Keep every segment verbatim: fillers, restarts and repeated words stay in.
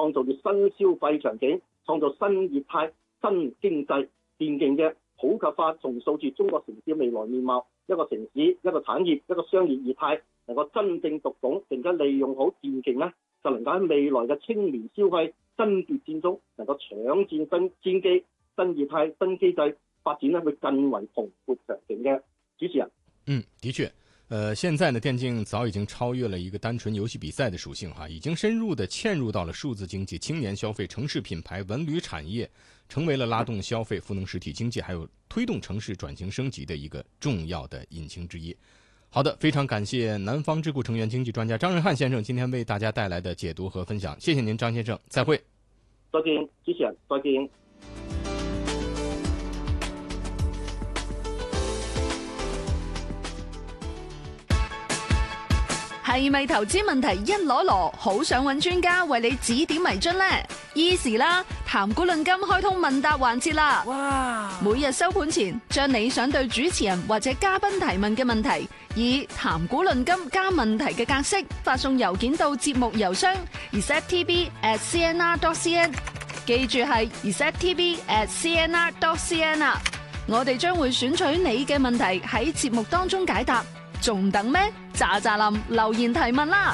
創造住新消費場景，創造新業態、新經濟，電競嘅普及化，重塑住中國城市未來面貌。一個城市、一個產業、一個商業業態能夠真正讀懂並且利用好電競呢，就能夠喺未來嘅青年消費爭奪戰中，能夠搶佔新戰機、新業態、新機制，發展呢會更為蓬勃強勁嘅。主持人， 嗯，的確。呃，現在呢，電競早已經超越了一個單純遊戲比賽的屬性哈，已經深入的嵌入到了數字經濟、青年消費、城市品牌、文旅產業，成為了拉動消費、賦能實體經濟，還有推動城市轉型升級的一個重要的引擎之一。好的，非常感謝南方智庫成員經濟專家張仁漢先生今天為大家帶來的解讀和分享，謝謝您，張先生，再會。 再見，主持人，再見。 係咪投資問題一籮籮，好想揾專家為你指點迷津呢？Easy 啦，談股論金開通問答環節啦！哇！每日收盤前，將你想對主持人或者嘉賓提問嘅問題，以談股論金加問題嘅格式發送郵件到節目郵箱 r s e t t v at c n r dot c n， 記住係 r s e t t v at c n r dot c n 啊！我哋將會選取你嘅問題喺節目當中解答。仲等咩？喳喳林留言提問啦！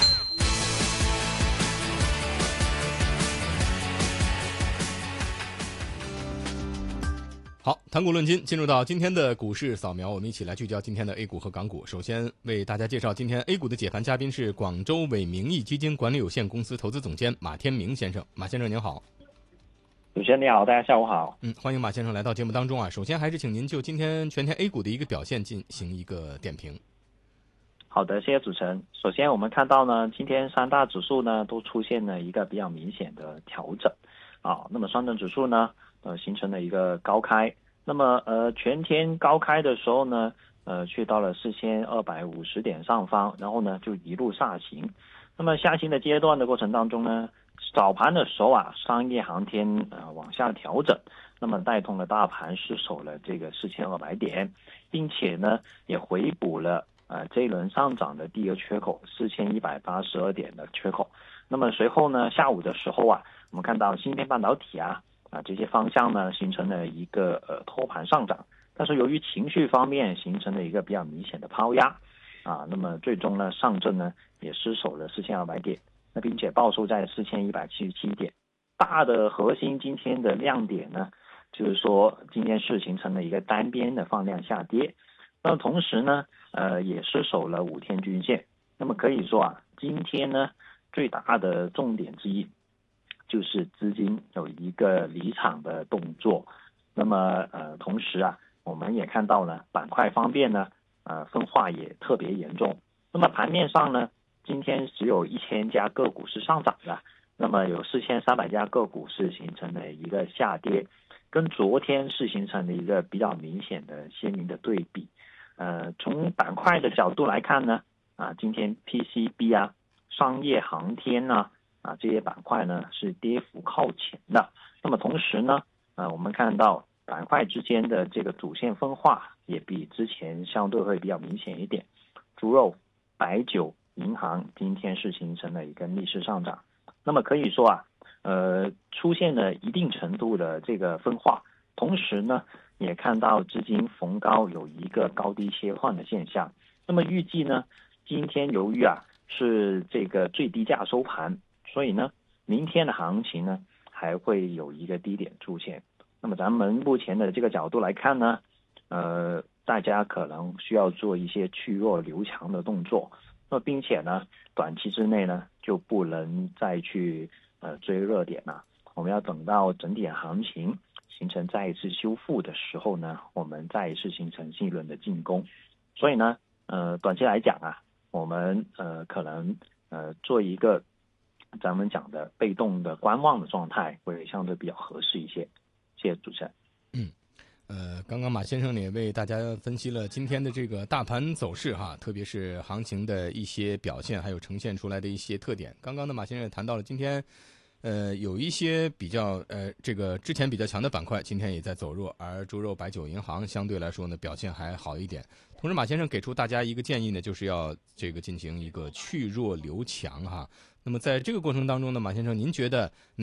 好，談股論金，進入到今天的股市掃描，我們一起來聚焦今天的 A 股和港股。首先為大家介紹今天 A 股的解盤嘉賓是廣州偉名義基金管理有限公司投資總監馬天明先生。馬先生您好。 主持人你好，大家下午好。 嗯，歡迎馬先生來到節目當中啊。首先還是請您就今天全天 A 股的一個表現進行一個點評。 好的，謝謝主持人。首先我們看到呢，今天三大指數呢都出現了一個比較明顯的調整啊。那麼上證指數呢，呃，形成了一個高開。那麼呃，全天高開的時候呢，呃，去到了四千二百五十點上方，然後呢就一路下行。那麼下行的階段的過程當中呢，早盤的時候啊，商業航天呃往下調整，那麼帶動了大盤失守了這個四千二百點，並且呢也回補了。呃，這一輪上漲的第一個缺口四千一百八十二點的缺口，那麼隨後呢，下午的時候啊，我們看到芯片半導體啊啊這些方向呢形成了一個呃托盤上漲，但是由於情緒方面形成了一個比較明顯的拋壓啊，那麼最終呢上證呢也失守了四千二百點，那並且報收在四千一百七十七點。大的核心今天的亮點呢，就是說今天是形成了一個單邊的放量下跌。那麼同時呢，呃，也失守了五天均線。那麼可以說啊，今天呢最大的重點之一，就是資金有一個離場的動作。那麼呃，同時啊，我們也看到呢，板塊方面呢，呃，分化也特別嚴重。那麼盤面上呢，今天只有一千家個股是上漲的，那麼有四千三百家個股是形成了一個下跌，跟昨天是形成了一個比較明顯的鮮明的對比。呃，從板塊的角度來看呢，啊，今天 P C B 啊、商業航天啊，啊這些板塊呢是跌幅靠前的。那麼同時呢，呃，我們看到板塊之間的這個主線分化也比之前相對會比較明顯一點。豬肉、白酒、銀行今天是形成了一個逆勢上漲。那麼可以說啊，呃，出現了一定程度的這個分化，同時呢，也看到資金逢高有一個高低切換的現象。那麼預計呢，今天由於啊是這個最低價收盤，所以呢，明天的行情呢還會有一個低點出現。那麼咱們目前的這個角度來看呢，呃，大家可能需要做一些去弱留強的動作。那並且呢，短期之內呢就不能再去呃追熱點了。我們要等到整體行情形成再一次修復的時候呢，我們再一次形成新一輪的進攻。所以呢，呃，短期來講啊，我們呃可能呃做一個咱們講的被動的觀望的狀態，會相對比較合適一些。謝謝主持人。 嗯，呃，剛剛馬先生也為大家分析了今天的這個大盤走勢哈，特別是行情的一些表現，還有呈現出來的一些特點。剛剛呢，馬先生也談到了今天。呃，有一些比較呃，這個之前比較強的板塊，今天也在走弱，而豬肉、白酒、銀行相對來說呢，表現還好一點。同時，馬先生給出大家一個建議呢，就是要這個進行一個去弱留強哈。那麼在這個過程當中呢，馬先生，您覺得哪